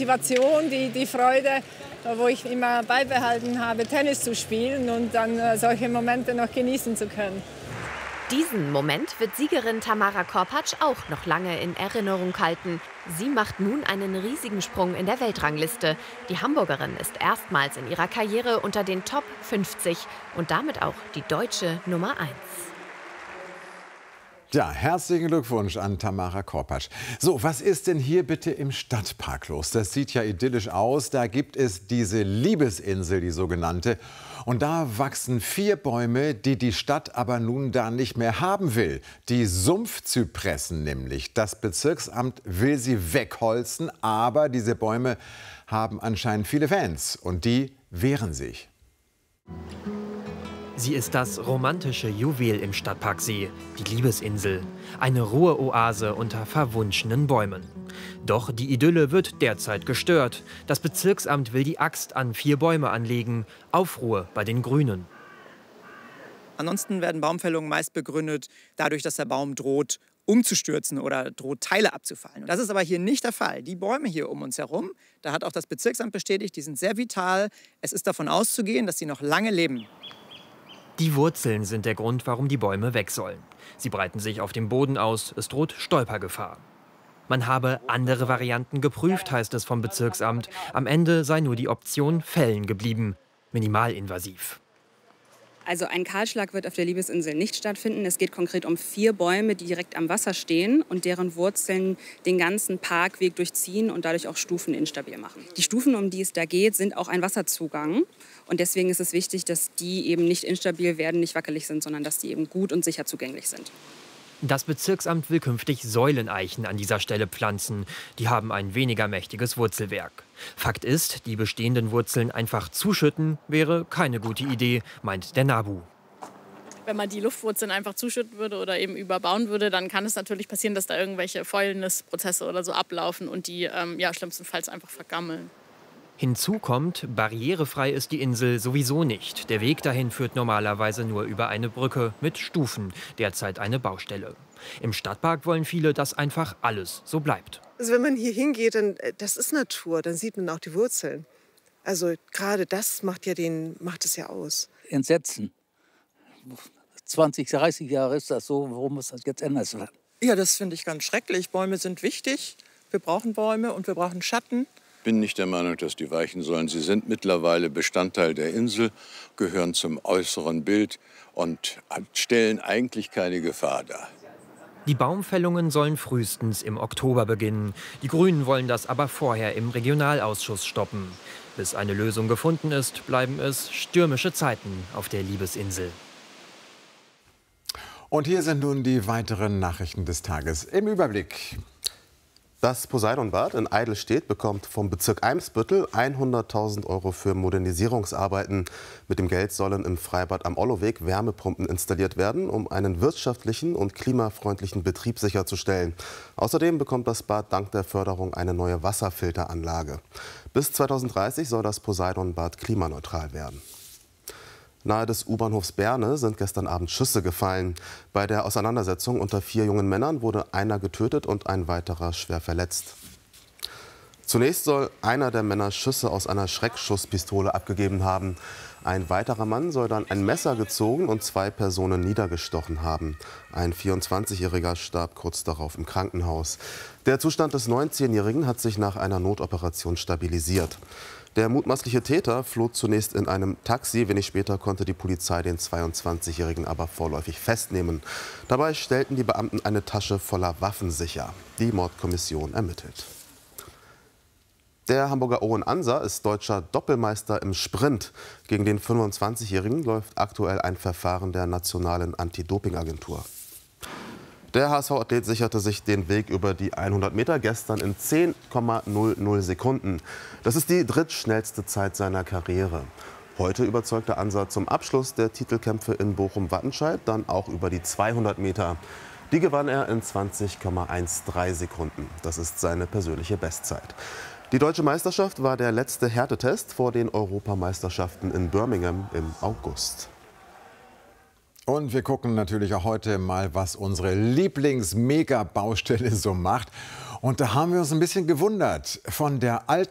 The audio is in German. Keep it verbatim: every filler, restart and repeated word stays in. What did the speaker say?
Motivation, die, die Freude, wo ich immer beibehalten habe, Tennis zu spielen und dann äh, solche Momente noch genießen zu können. Diesen Moment wird Siegerin Tamara Korpatsch auch noch lange in Erinnerung halten. Sie macht nun einen riesigen Sprung in der Weltrangliste. Die Hamburgerin ist erstmals in ihrer Karriere unter den Top fünfzig und damit auch die deutsche Nummer eins. Ja, herzlichen Glückwunsch an Tamara Korpatsch. So, was ist denn hier bitte im Stadtpark los? Das sieht ja idyllisch aus. Da gibt es diese Liebesinsel, die sogenannte. Und da wachsen vier Bäume, die die Stadt aber nun da nicht mehr haben will. Die Sumpfzypressen nämlich. Das Bezirksamt will sie wegholzen, aber diese Bäume haben anscheinend viele Fans. Und die wehren sich. Sie ist das romantische Juwel im Stadtparksee, die Liebesinsel. Eine Ruheoase unter verwunschenen Bäumen. Doch die Idylle wird derzeit gestört. Das Bezirksamt will die Axt an vier Bäume anlegen. Aufruhr bei den Grünen. Ansonsten werden Baumfällungen meist begründet dadurch, dass der Baum droht, umzustürzen oder droht, Teile abzufallen. Das ist aber hier nicht der Fall. Die Bäume hier um uns herum, da hat auch das Bezirksamt bestätigt, die sind sehr vital. Es ist davon auszugehen, dass sie noch lange leben. Die Wurzeln sind der Grund, warum die Bäume weg sollen. Sie breiten sich auf dem Boden aus, es droht Stolpergefahr. Man habe andere Varianten geprüft, heißt es vom Bezirksamt. Am Ende sei nur die Option Fällen geblieben, minimalinvasiv. Also ein Kahlschlag wird auf der Liebesinsel nicht stattfinden. Es geht konkret um vier Bäume, die direkt am Wasser stehen und deren Wurzeln den ganzen Parkweg durchziehen und dadurch auch Stufen instabil machen. Die Stufen, um die es da geht, sind auch ein Wasserzugang. Und deswegen ist es wichtig, dass die eben nicht instabil werden, nicht wackelig sind, sondern dass die eben gut und sicher zugänglich sind. Das Bezirksamt will künftig Säuleneichen an dieser Stelle pflanzen. Die haben ein weniger mächtiges Wurzelwerk. Fakt ist, die bestehenden Wurzeln einfach zuschütten, wäre keine gute Idee, meint der NABU. Wenn man die Luftwurzeln einfach zuschütten würde oder eben überbauen würde, dann kann es natürlich passieren, dass da irgendwelche Fäulnisprozesse oder so ablaufen und die ähm, ja, schlimmstenfalls einfach vergammeln. Hinzu kommt, barrierefrei ist die Insel sowieso nicht. Der Weg dahin führt normalerweise nur über eine Brücke mit Stufen, derzeit eine Baustelle. Im Stadtpark wollen viele, dass einfach alles so bleibt. Also wenn man hier hingeht, dann, das ist Natur, dann sieht man auch die Wurzeln. Also gerade das macht, ja den, macht es ja aus. Entsetzen. zwanzig, dreißig Jahre ist das so, warum muss das jetzt anders werden? Ja, das finde ich ganz schrecklich. Bäume sind wichtig. Wir brauchen Bäume und wir brauchen Schatten. Ich bin nicht der Meinung, dass die weichen sollen. Sie sind mittlerweile Bestandteil der Insel, gehören zum äußeren Bild und stellen eigentlich keine Gefahr dar. Die Baumfällungen sollen frühestens im Oktober beginnen. Die Grünen wollen das aber vorher im Regionalausschuss stoppen. Bis eine Lösung gefunden ist, bleiben es stürmische Zeiten auf der Liebesinsel. Und hier sind nun die weiteren Nachrichten des Tages im Überblick. Das Poseidonbad in Eidelstedt bekommt vom Bezirk Eimsbüttel hunderttausend Euro für Modernisierungsarbeiten. Mit dem Geld sollen im Freibad am Olloweg Wärmepumpen installiert werden, um einen wirtschaftlichen und klimafreundlichen Betrieb sicherzustellen. Außerdem bekommt das Bad dank der Förderung eine neue Wasserfilteranlage. Bis zweitausenddreißig soll das Poseidonbad klimaneutral werden. Nahe des U-Bahnhofs Berne sind gestern Abend Schüsse gefallen. Bei der Auseinandersetzung unter vier jungen Männern wurde einer getötet und ein weiterer schwer verletzt. Zunächst soll einer der Männer Schüsse aus einer Schreckschusspistole abgegeben haben. Ein weiterer Mann soll dann ein Messer gezogen und zwei Personen niedergestochen haben. Ein vierundzwanzigjähriger starb kurz darauf im Krankenhaus. Der Zustand des neunzehnjährigen hat sich nach einer Notoperation stabilisiert. Der mutmaßliche Täter floh zunächst in einem Taxi. Wenig später konnte die Polizei den zweiundzwanzigjährigen aber vorläufig festnehmen. Dabei stellten die Beamten eine Tasche voller Waffen sicher. Die Mordkommission ermittelt. Der Hamburger Owen Anser ist deutscher Doppelmeister im Sprint. Gegen den fünfundzwanzigjährigen läuft aktuell ein Verfahren der Nationalen Anti-Doping-Agentur. Der H S V-Athlet sicherte sich den Weg über die hundert Meter gestern in zehn Komma null null Sekunden. Das ist die drittschnellste Zeit seiner Karriere. Heute überzeugte Anser zum Abschluss der Titelkämpfe in Bochum-Wattenscheid dann auch über die zweihundert Meter. Die gewann er in zwanzig Komma dreizehn Sekunden. Das ist seine persönliche Bestzeit. Die deutsche Meisterschaft war der letzte Härtetest vor den Europameisterschaften in Birmingham im August. Und wir gucken natürlich auch heute mal, was unsere Lieblings-Mega-Baustelle so macht. Und da haben wir uns ein bisschen gewundert. Von der alten